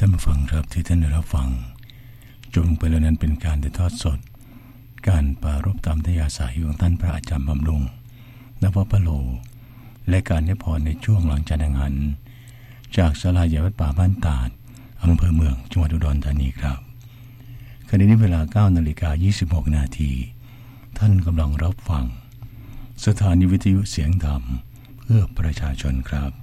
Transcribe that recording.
านผู้ฟังครับที่ท่านได้รับฟังจงไปแล้วนั้นเป็นการถ่ายทอดสดการปรารภตามทยาสายของท่านพระอาจารย์บำรุงนวพโลและการให้พรในช่วงหลังจากงานจากศาลาใหญ่วัดป่าบ้านตาดอำเภอเมืองจังหวัดอุดรธานีครับขณะนี้เวลา 9:26 นาทีท่านกำลังรับฟังสถานีวิทยุเสียงธรรมเพื่อประชาชนครับ